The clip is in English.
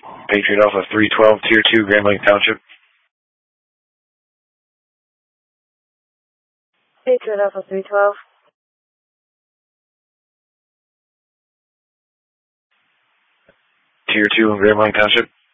Patriot Alpha 312, Tier 2, Grand Lake Township. Patriot Alpha 312. Tier 2 in Grand Lake Township.